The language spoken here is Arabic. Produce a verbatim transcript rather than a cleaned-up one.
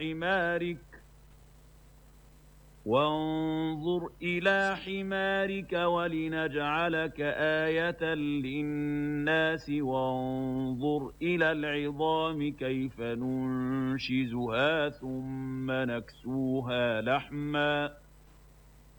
حمارك وانظر إلى حمارك ولنجعلك آية للناس وانظر إلى العظام كيف ننشزها ثم نكسوها لحما